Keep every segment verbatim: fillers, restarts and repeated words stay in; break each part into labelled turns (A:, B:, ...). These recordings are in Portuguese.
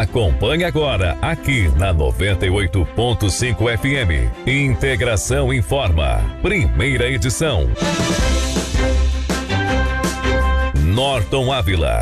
A: Acompanhe agora aqui na noventa e oito ponto cinco F M. Integração Informa, primeira edição. Norton Ávila.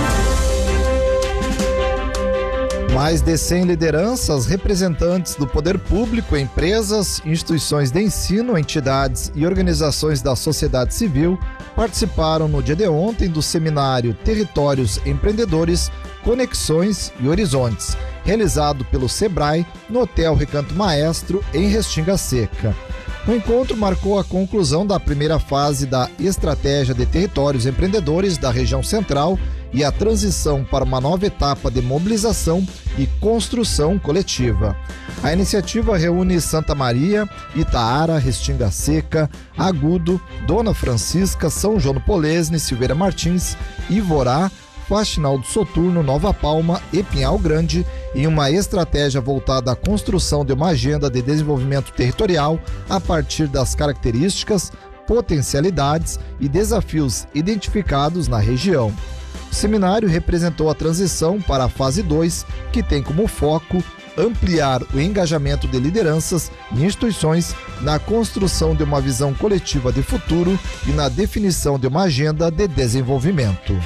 B: Mais de cem lideranças, representantes do poder público, empresas, instituições de ensino, entidades e organizações da sociedade civil participaram no dia de ontem do seminário Territórios Empreendedores, Conexões e Horizontes, realizado pelo Sebrae no Hotel Recanto Maestro, em Restinga Seca. O encontro marcou a conclusão da primeira fase da Estratégia de Territórios Empreendedores da região central e a transição para uma nova etapa de mobilização e construção coletiva. A iniciativa reúne Santa Maria, Itaara, Restinga Seca, Agudo, Dona Francisca, São João do Polesne, Silveira Martins, Ivorá, Faxinal do Soturno, Nova Palma e Pinhal Grande, em uma estratégia voltada à construção de uma agenda de desenvolvimento territorial a partir das características, potencialidades e desafios identificados na região. O seminário representou a transição para a fase dois, que tem como foco ampliar o engajamento de lideranças e instituições na construção de uma visão coletiva de futuro e na definição de uma agenda de desenvolvimento.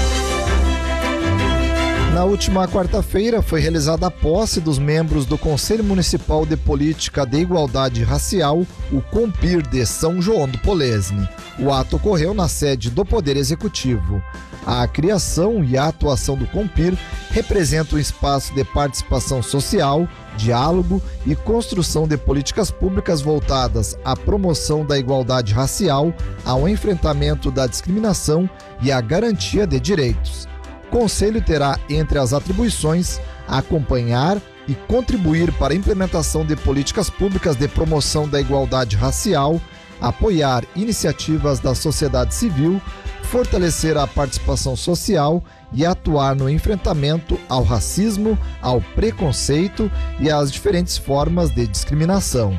B: Na última quarta-feira foi realizada a posse dos membros do Conselho Municipal de Política de Igualdade Racial, o CONPIR de São João do Polesne. O ato ocorreu na sede do Poder Executivo. A criação e a atuação do CONPIR representam um espaço de participação social, diálogo e construção de políticas públicas voltadas à promoção da igualdade racial, ao enfrentamento da discriminação e à garantia de direitos. O Conselho terá entre as atribuições acompanhar e contribuir para a implementação de políticas públicas de promoção da igualdade racial, apoiar iniciativas da sociedade civil, fortalecer a participação social e atuar no enfrentamento ao racismo, ao preconceito e às diferentes formas de discriminação.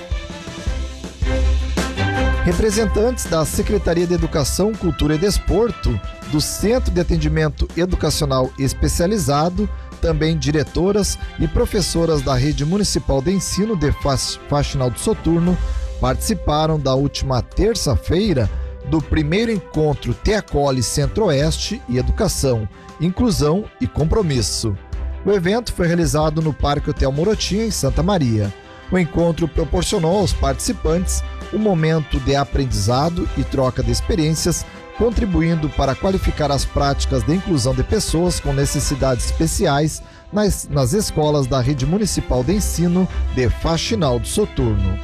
B: Representantes da Secretaria de Educação, Cultura e Desporto, do Centro de Atendimento Educacional Especializado, também diretoras e professoras da Rede Municipal de Ensino de Faxinal do Soturno, participaram da última terça-feira do primeiro encontro Teacole Centro-Oeste e Educação, Inclusão e Compromisso. O evento foi realizado no Parque Hotel Morotinha, em Santa Maria. O encontro proporcionou aos participantes um momento de aprendizado e troca de experiências, contribuindo para qualificar as práticas de inclusão de pessoas com necessidades especiais nas, nas escolas da Rede Municipal de Ensino de Faxinal do Soturno.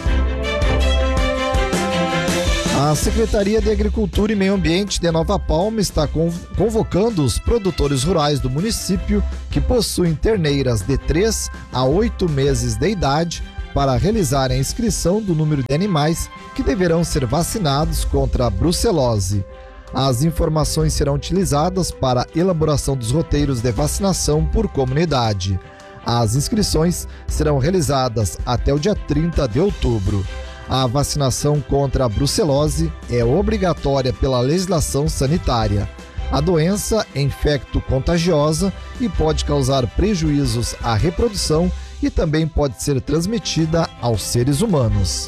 B: A Secretaria de Agricultura e Meio Ambiente de Nova Palma está convocando os produtores rurais do município que possuem terneiras de três a oito meses de idade para realizarem a inscrição do número de animais que deverão ser vacinados contra a brucelose. As informações serão utilizadas para a elaboração dos roteiros de vacinação por comunidade. As inscrições serão realizadas até o dia trinta de outubro. A vacinação contra a brucelose é obrigatória pela legislação sanitária. A doença é infecto-contagiosa e pode causar prejuízos à reprodução e também pode ser transmitida aos seres humanos.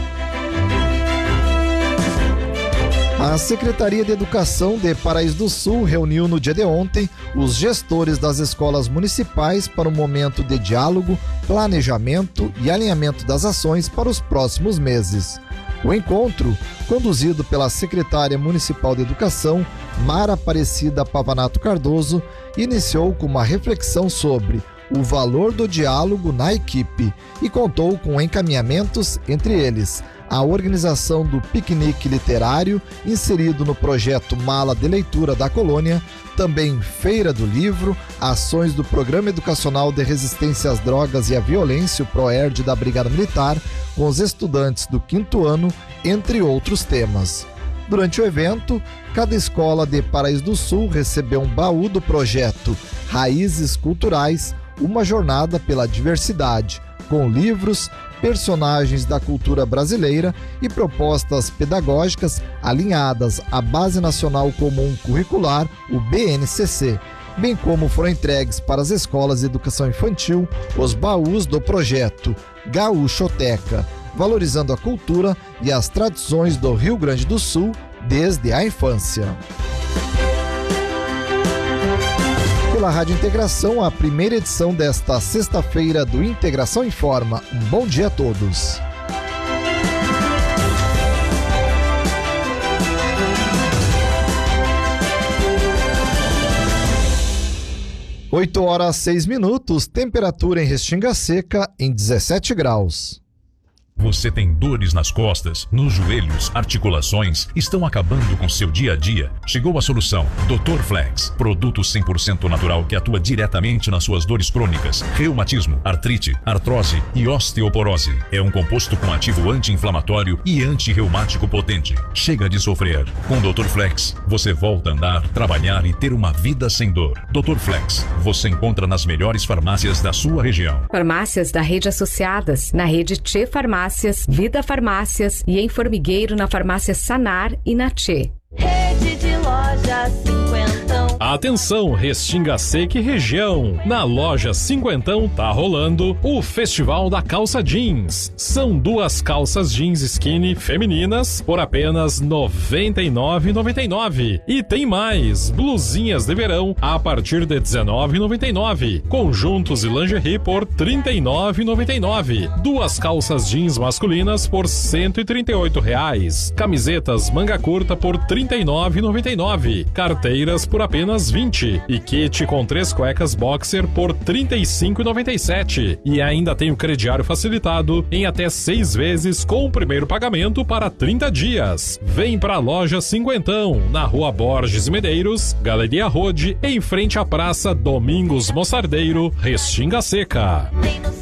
B: A Secretaria de Educação de Paraíso do Sul reuniu no dia de ontem os gestores das escolas municipais para um momento de diálogo, planejamento e alinhamento das ações para os próximos meses. O encontro, conduzido pela secretária municipal de Educação, Mara Aparecida Pavanato Cardoso, iniciou com uma reflexão sobre o valor do diálogo na equipe e contou com encaminhamentos, entre eles a organização do piquenique literário inserido no projeto Mala de Leitura da Colônia, também Feira do Livro, ações do Programa Educacional de Resistência às Drogas e à Violência, o PROERD da Brigada Militar, com os estudantes do quinto ano, entre outros temas. Durante o evento, cada escola de Paraíso do Sul recebeu um baú do projeto Raízes Culturais, uma jornada pela diversidade, com livros, personagens da cultura brasileira e propostas pedagógicas alinhadas à Base Nacional Comum Curricular, o B N C C, bem como foram entregues para as escolas de educação infantil os baús do projeto Gaúchoteca, valorizando a cultura e as tradições do Rio Grande do Sul desde a infância. Pela Rádio Integração, a primeira edição desta sexta-feira do Integração Informa. Um bom dia a todos. oito horas seis minutos, temperatura em Restinga Seca em dezessete graus.
C: Você tem dores nas costas, nos joelhos, articulações, estão acabando com seu dia a dia? Chegou a solução. doutor Flex, produto cem por cento natural que atua diretamente nas suas dores crônicas, reumatismo, artrite, artrose e osteoporose. É um composto com ativo anti-inflamatório e anti-reumático potente. Chega de sofrer. Com doutor Flex, você volta a andar, trabalhar e ter uma vida sem dor. doutor Flex, você encontra nas melhores farmácias da sua região.
D: Farmácias da rede associadas, na rede Tchê Farmácias, Vida Farmácias e em Formigueiro na farmácia Sanar e na Tchê.
E: Rede de loja Cinquentão.
F: Atenção, Restinga Seca e região. Na loja Cinquentão tá rolando o Festival da Calça Jeans. São duas calças jeans skinny femininas por apenas noventa e nove reais e noventa e nove centavos. E tem mais, blusinhas de verão a partir de dezenove reais e noventa e nove centavos. Conjuntos e lingerie por trinta e nove reais e noventa e nove centavos. Duas calças jeans masculinas por cento e trinta e oito reais. Camisetas manga curta por trinta e nove reais e noventa e nove centavos. Carteiras por apenas vinte reais. E kit com três cuecas boxer por trinta e cinco reais e noventa e sete centavos. E ainda tem o crediário facilitado em até seis vezes com o primeiro pagamento para trinta dias. Vem pra loja Cinquentão, na rua Borges e Medeiros, Galeria Rode, em frente à Praça Domingos Mostardeiro, Restinga Seca.